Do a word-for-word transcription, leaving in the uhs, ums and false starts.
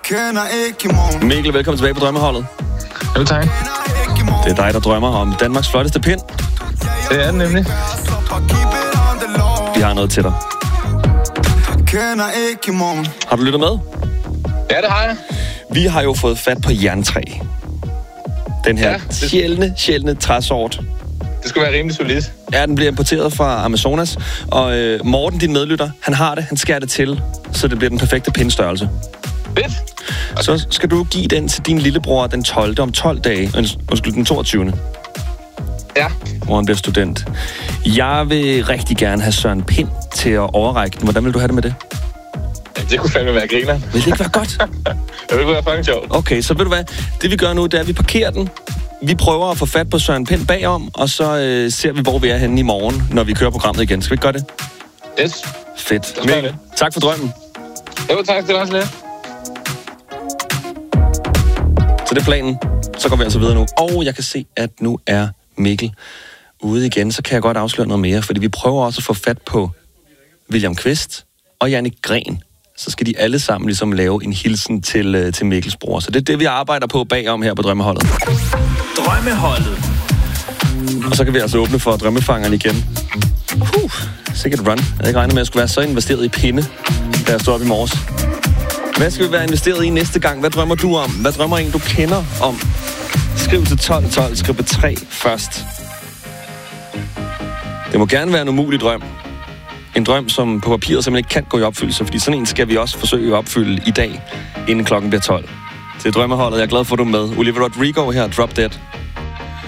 Mikkel, velkommen tilbage på Drømmeholdet. Jo, tak. Det er dig, der drømmer om Danmarks flotteste pind. Det er den nemlig. Vi har noget til dig. Har du lyttet med? Ja, det har jeg. Vi har jo fået fat på jerntræ. Den her Ja, det... sjældne, sjældne træsort. Det skulle være rimelig solidt. Ja, den bliver importeret fra Amazonas. Og øh, Morten, din medlytter, han har det. Han skærer det til, så det bliver den perfekte pindstørrelse. Fedt. Okay. Så skal du give den til din lillebror den tolvte om tolv dage. Undskyld, den toogtyvende Ja. Hvor han bliver student. Jeg vil rigtig gerne have Søren Pind til at overrække den. Hvordan vil du have det med det? Ja, det kunne fandme være grineren. Vil det ikke være godt? Det ville være fucking sjovt. Okay, så ved du hvad? Det vi gør nu, det er, at vi parkerer den. Vi prøver at få fat på Søren Pind bagom, og så øh, ser vi, hvor vi er henne i morgen, når vi kører programmet igen. Skal vi ikke gøre det? Yes. Fedt. Mikkel, tak for drømmen. Jo, tak. Det var også lidt. Så det er planen. Så går vi altså videre nu. Og jeg kan se, at nu er Mikkel ude igen. Så kan jeg godt afsløre noget mere, fordi vi prøver også at få fat på William Kvist og Jannik Gren. Så skal de alle sammen ligesom lave en hilsen til, øh, til Mikkels bror. Så det er det, vi arbejder på bagom her på Drømmeholdet. Drømmeholdet. Og så kan vi altså åbne for Drømmefangeren igen. Huh, sikkert run. Jeg havde ikke regnet med, at jeg skulle være så investeret i pinde, da jeg stod op i morges. Hvad skal vi være investeret i næste gang? Hvad drømmer du om? Hvad drømmer en, du kender om? Skriv til tolv tolv, skriv på tre først. Det må gerne være en umulig drøm. En drøm, som på papiret simpelthen ikke kan gå i opfyldelse, fordi sådan en skal vi også forsøge at opfylde i dag, inden klokken bliver tolv. Til Drømmeholdet, jeg er glad for, at du er med. Olivia Rodrigo her, Drop Dead.